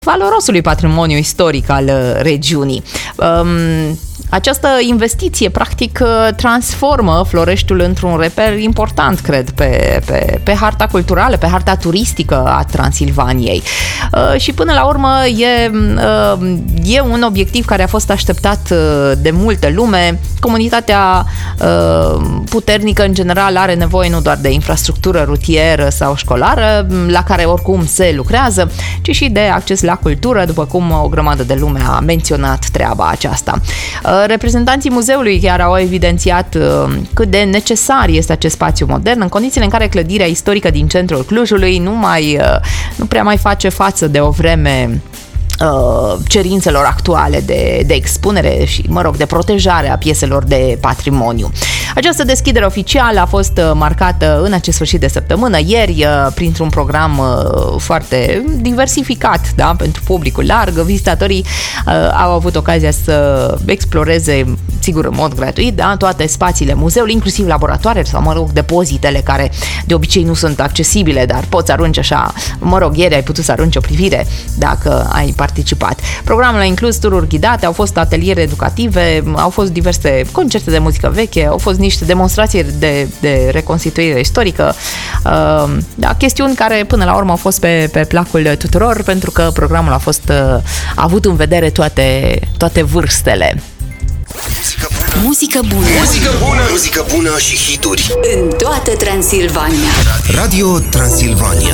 valorosului patrimoniu istoric al regiunii. Această investiție, practic, transformă Floreștiul într-un reper important, cred, pe harta culturală, pe harta turistică a Transilvaniei. Și până la urmă e un obiectiv care a fost așteptat de multă lume. Comunitatea puternică, în general, are nevoie nu doar de infrastructură rutieră sau școlară, la care oricum se lucrează, ci și de acces la cultură, după cum o grămadă de lume a menționat treaba aceasta. Reprezentanții muzeului chiar au evidențiat cât de necesar este acest spațiu modern în condițiile în care clădirea istorică din centrul Clujului nu prea mai face față de o vreme cerințelor actuale de expunere și, de protejare a pieselor de patrimoniu. Această deschidere oficială a fost marcată în acest sfârșit de săptămână, ieri, printr-un program foarte diversificat, da, pentru publicul larg. Vizitatorii au avut ocazia să exploreze, sigur, în mod gratuit, da, toate spațiile muzeului, inclusiv laboratoarele sau, depozitele care de obicei nu sunt accesibile, dar poți arunci așa, ieri ai putut să arunci o privire dacă ai participat. Programul a inclus tururi ghidate, au fost ateliere educative, au fost diverse concerte de muzică veche, au fost niște demonstrații de reconstituire istorică, da, chestiuni care până la urmă au fost pe placul tuturor, pentru că programul a avut în vedere toate vârstele. Muzică bună. Muzică bună. Muzică bună și hituri în toată Transilvania. Radio Transilvania.